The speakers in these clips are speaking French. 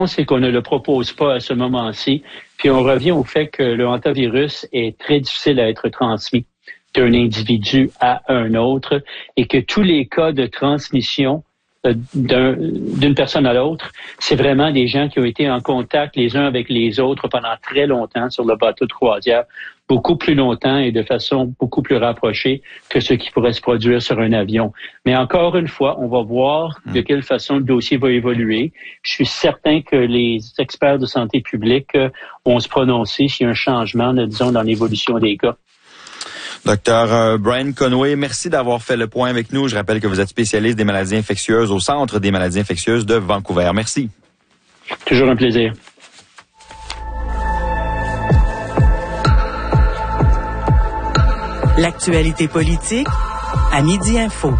c'est qu'on ne le propose pas à ce moment-ci. Puis on revient au fait que le hantavirus est très difficile à être transmis d'un individu à un autre et que tous les cas de transmission d'une personne à l'autre, c'est vraiment des gens qui ont été en contact les uns avec les autres pendant très longtemps sur le bateau de croisière, beaucoup plus longtemps et de façon beaucoup plus rapprochée que ce qui pourrait se produire sur un avion. Mais encore une fois, on va voir de quelle façon le dossier va évoluer. Je suis certain que les experts de santé publique vont se prononcer s'il y a un changement, disons, dans l'évolution des cas. Docteur Brian Conway, merci d'avoir fait le point avec nous. Je rappelle que vous êtes spécialiste des maladies infectieuses au Centre des maladies infectieuses de Vancouver. Merci. Toujours un plaisir. L'actualité politique à Midi Info.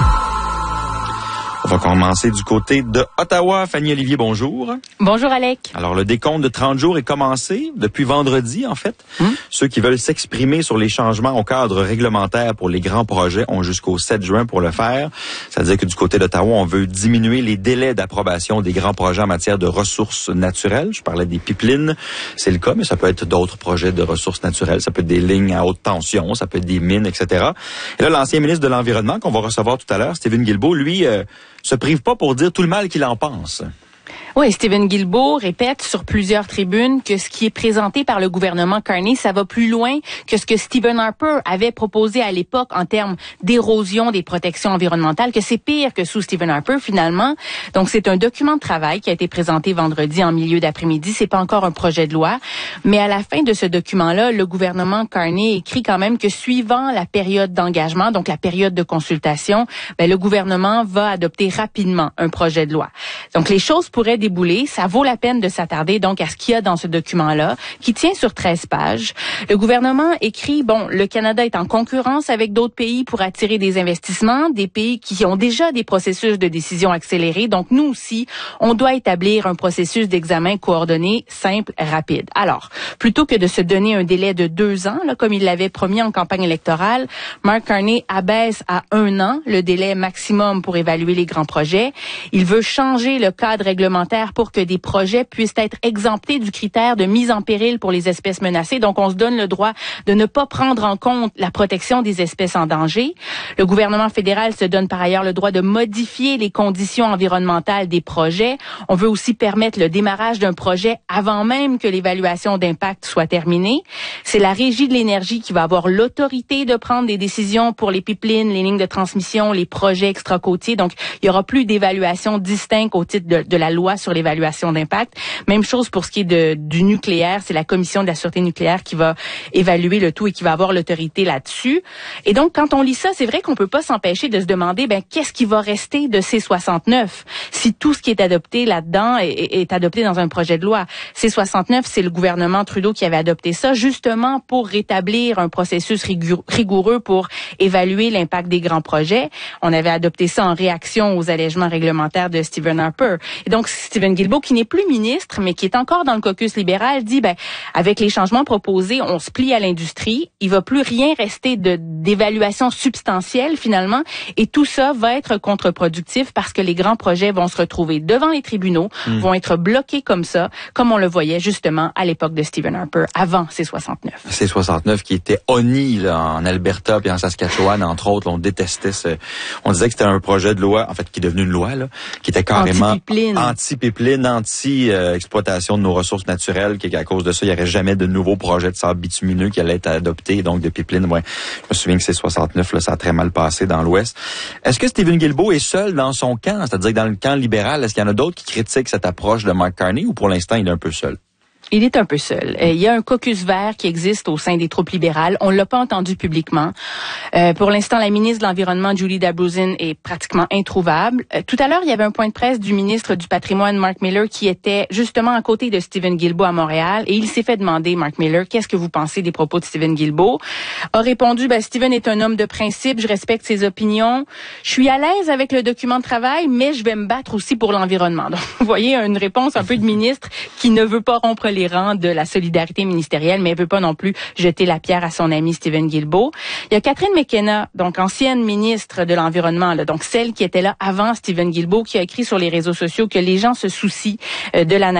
On va commencer du côté de Ottawa. Fanny Olivier, bonjour. Bonjour, Alec. Alors, le décompte de 30 jours est commencé depuis vendredi, en fait. Ceux qui veulent s'exprimer sur les changements au cadre réglementaire pour les grands projets ont jusqu'au 7 juin pour le faire. C'est-à-dire que du côté d'Ottawa, on veut diminuer les délais d'approbation des grands projets en matière de ressources naturelles. Je parlais des pipelines, c'est le cas, mais ça peut être d'autres projets de ressources naturelles. Ça peut être des lignes à haute tension, ça peut être des mines, etc. Et là, l'ancien ministre de l'Environnement, qu'on va recevoir tout à l'heure, Stephen Guilbeault, lui, se prive pas pour dire tout le mal qu'il en pense. Oui, Stephen Guilbeault répète sur plusieurs tribunes que ce qui est présenté par le gouvernement Carney, ça va plus loin que ce que Stephen Harper avait proposé à l'époque en termes d'érosion des protections environnementales, que c'est pire que sous Stephen Harper finalement. Donc c'est un document de travail qui a été présenté vendredi en milieu d'après-midi. C'est pas encore un projet de loi, mais à la fin de ce document-là, le gouvernement Carney écrit quand même que suivant la période d'engagement, donc la période de consultation, le gouvernement va adopter rapidement un projet de loi. Donc les choses pourraient débouler. Ça vaut la peine de s'attarder donc à ce qu'il y a dans ce document-là, qui tient sur 13 pages. Le gouvernement écrit, le Canada est en concurrence avec d'autres pays pour attirer des investissements, des pays qui ont déjà des processus de décision accélérés. Donc, nous aussi, on doit établir un processus d'examen coordonné, simple, rapide. Alors, plutôt que de se donner un délai de 2 ans, là, comme il l'avait promis en campagne électorale, Mark Carney abaisse à 1 an le délai maximum pour évaluer les grands projets. Il veut changer le cadre réglementaire pour que des projets puissent être exemptés du critère de mise en péril pour les espèces menacées. Donc, on se donne le droit de ne pas prendre en compte la protection des espèces en danger. Le gouvernement fédéral se donne par ailleurs le droit de modifier les conditions environnementales des projets. On veut aussi permettre le démarrage d'un projet avant même que l'évaluation d'impact soit terminée. C'est la Régie de l'énergie qui va avoir l'autorité de prendre des décisions pour les pipelines, les lignes de transmission, les projets extracôtiers. Donc, il y aura plus d'évaluation distincte au titre de la loi sur l'évaluation d'impact. Même chose pour ce qui est du nucléaire. C'est la Commission de la sûreté nucléaire qui va évaluer le tout et qui va avoir l'autorité là-dessus. Et donc, quand on lit ça, c'est vrai qu'on peut pas s'empêcher de se demander, qu'est-ce qui va rester de C69 si tout ce qui est adopté là-dedans est adopté dans un projet de loi. C69, c'est le gouvernement Trudeau qui avait adopté ça justement pour rétablir un processus rigoureux pour évaluer l'impact des grands projets. On avait adopté ça en réaction aux allègements réglementaires de Stephen Harper. Et donc, Stephen Guilbeault, qui n'est plus ministre, mais qui est encore dans le caucus libéral, dit, avec les changements proposés, on se plie à l'industrie. Il va plus rien rester d'évaluation substantielle, finalement. Et tout ça va être contre-productif parce que les grands projets vont se retrouver devant les tribunaux, vont être bloqués comme ça, comme on le voyait justement à l'époque de Stephen Harper, avant C69. C69 qui était honni, là, en Alberta puis en Saskatchewan, entre autres. On détestait on disait que c'était un projet de loi, en fait, qui est devenu une loi, là, qui était carrément anti-pipeline, anti-exploitation de nos ressources naturelles, qu'à cause de ça, il n'y aurait jamais de nouveaux projets de sable bitumineux qui allaient être adoptés, donc de pipeline. Ouais, je me souviens que C69, là, ça a très mal passé dans l'Ouest. Est-ce que Stephen Guilbeault est seul dans son camp? C'est-à-dire que dans le camp libéral, est-ce qu'il y en a d'autres qui critiquent cette approche de Mark Carney ou pour l'instant, il est un peu seul? Il est un peu seul. Il y a un caucus vert qui existe au sein des troupes libérales. On l'a pas entendu publiquement. Pour l'instant, la ministre de l'Environnement, Julie Dabrouzin, est pratiquement introuvable. Tout à l'heure, il y avait un point de presse du ministre du Patrimoine, Mark Miller, qui était justement à côté de Stephen Guilbeault à Montréal. Et il s'est fait demander, Mark Miller, qu'est-ce que vous pensez des propos de Stephen Guilbeault? A répondu, Stephen est un homme de principe, je respecte ses opinions. Je suis à l'aise avec le document de travail, mais je vais me battre aussi pour l'environnement. Donc, vous voyez, une réponse un peu de ministre qui ne veut pas rompre les rangs de la solidarité ministérielle, mais elle veut pas non plus jeter la pierre à son ami Stephen Guilbeault. Il y a Catherine McKenna, donc ancienne ministre de l'Environnement, donc celle qui était là avant Stephen Guilbeault, qui a écrit sur les réseaux sociaux que les gens se soucient de la nature.